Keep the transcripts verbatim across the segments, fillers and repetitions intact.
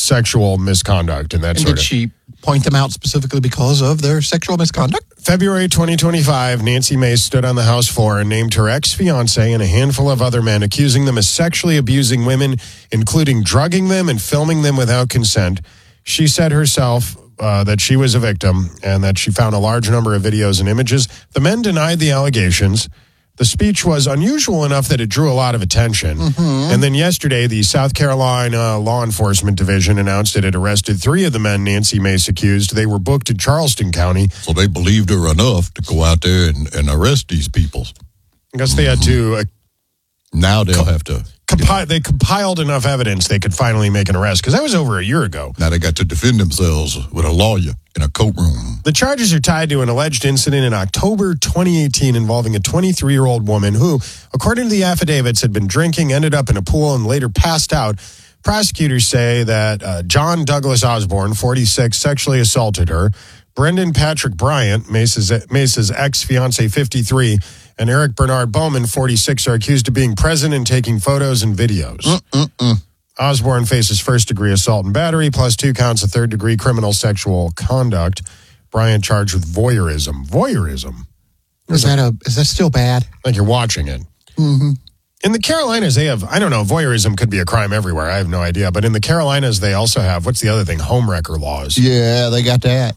sexual misconduct and that And sort did of. she point them out specifically because of their sexual misconduct? February twenty twenty-five, Nancy Mace stood on the House floor and named her ex-fiancé and a handful of other men, accusing them of sexually abusing women, including drugging them and filming them without consent. She said herself uh, that she was a victim and that she found a large number of videos and images. The men denied the allegations. The speech was unusual enough that it drew a lot of attention. Mm-hmm. And then yesterday, the South Carolina Law Enforcement Division announced it had arrested three of the men Nancy Mace accused. They were booked in Charleston County. So they believed her enough to go out there and, and arrest these people. I guess they had to... Uh, now they'll have to... Compi- they compiled enough evidence they could finally make an arrest, because that was over a year ago. Now they got to defend themselves with a lawyer in a courtroom. The charges are tied to an alleged incident in October twenty eighteen involving a twenty-three-year-old woman who, according to the affidavits, had been drinking, ended up in a pool, and later passed out. Prosecutors say that uh, John Douglas Osborne, forty-six, sexually assaulted her. Brendan Patrick Bryant, Mace's, Mace's ex-fiancé, fifty-three, and Eric Bernard Bowman, forty-six, are accused of being present and taking photos and videos. Mm-mm-mm. Osborne faces first-degree assault and battery, plus two counts of third-degree criminal sexual conduct. Bryant charged with voyeurism. Voyeurism? Is that a? Is that still bad? Like you're watching it. Mm-hmm. In the Carolinas, they have, I don't know, voyeurism could be a crime everywhere. I have no idea. But in the Carolinas, they also have, what's the other thing? Homewrecker laws. Yeah, they got that.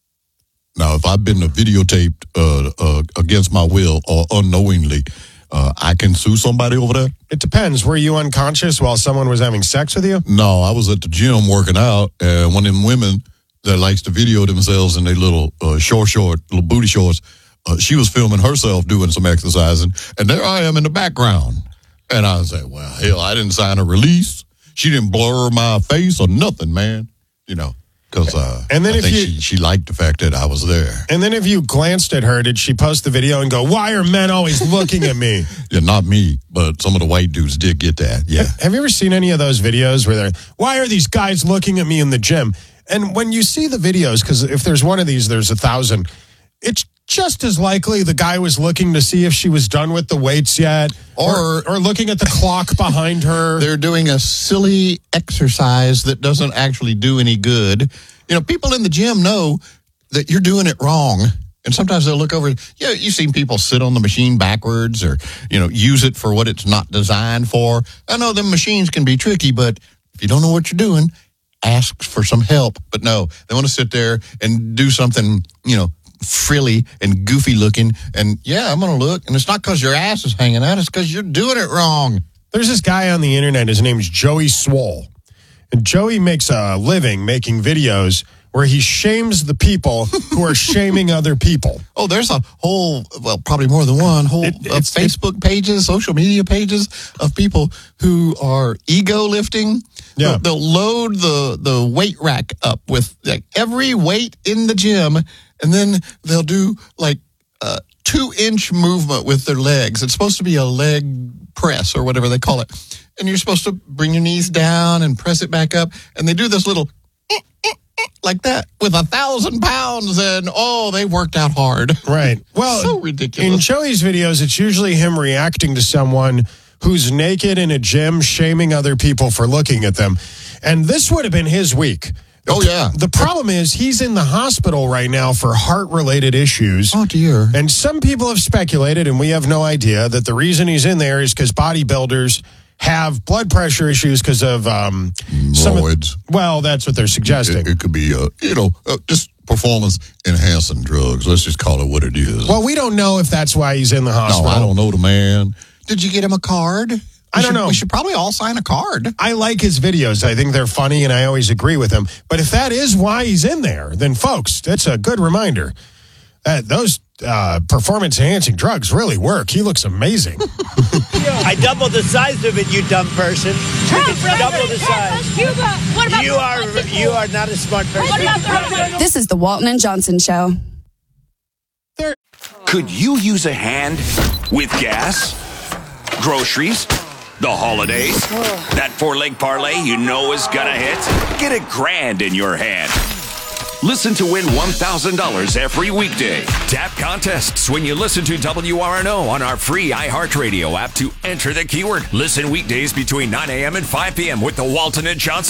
Now, if I've been videotaped uh, uh, against my will or unknowingly, uh, I can sue somebody over there? It depends. Were you unconscious while someone was having sex with you? No, I was at the gym working out, and one of them women that likes to video themselves in their little uh, short, short, little booty shorts, uh, she was filming herself doing some exercising, and there I am in the background. And I was like, well, hell, I didn't sign a release. She didn't blur my face or nothing, man. You know. Because uh, and then I if think you, she, she liked the fact that I was there. And then if you glanced at her, did she post the video and go, why are men always looking at me? Yeah, not me, but some of the white dudes did get that, yeah. Have, have you ever seen any of those videos where they're, why are these guys looking at me in the gym? And when you see the videos, because if there's one of these, there's a thousand, it's just as likely the guy was looking to see if she was done with the weights yet, or or, or looking at the clock behind her. They're doing a silly exercise that doesn't actually do any good. You know, people in the gym know that you're doing it wrong. And sometimes they'll look over. Yeah, you've seen people sit on the machine backwards or, you know, use it for what it's not designed for. I know them machines can be tricky, but if you don't know what you're doing, ask for some help. But no, they want to sit there and do something, you know, frilly and goofy looking. And yeah, I'm going to look. And it's not because your ass is hanging out. It's because you're doing it wrong. There's this guy on the internet. His name's Joey Swole. And Joey makes a living making videos where he shames the people who are shaming other people. Oh, there's a whole, well, probably more than one, whole It- uh, it's- Facebook pages, social media pages of people who are ego lifting. Yeah. They'll, they'll load the, the weight rack up with like every weight in the gym, and then they'll do like a two-inch movement with their legs. It's supposed to be a leg press or whatever they call it. And you're supposed to bring your knees down and press it back up. And they do this little like that with a thousand pounds, and oh, they worked out hard. Right. Well, So ridiculous. in Joey's videos, it's usually him reacting to someone who's naked in a gym, shaming other people for looking at them. And this would have been his week. Oh, yeah. The problem is he's in the hospital right now for heart-related issues. Oh, dear. And some people have speculated, and we have no idea, that the reason he's in there is because bodybuilders have blood pressure issues because of um, some of, Roids. well, that's what they're suggesting. It, it could be, uh, you know, uh, just performance-enhancing drugs. Let's just call it what it is. Well, we don't know if that's why he's in the no, hospital. I don't know the man. Did you get him a card? We I don't should, know. We should probably all sign a card. I like his videos. I think they're funny, and I always agree with him. But if that is why he's in there, then, folks, that's a good reminder. Uh, those uh, performance-enhancing drugs really work. He looks amazing. I doubled the size of it, you dumb person. It's double the size. Cuba. What about You the are Mexico? you are not a smart person. What about the Mexico? This is the Walton and Johnson Show. Could you use a hand with gas, groceries, the holidays? That four-leg parlay you know is gonna hit? Get a grand in your hand. Listen to win one thousand dollars every weekday. Tap contests when you listen to W R N O on our free iHeartRadio app to enter the keyword. Listen weekdays between nine a.m. and five p.m. with the Walton and Johnson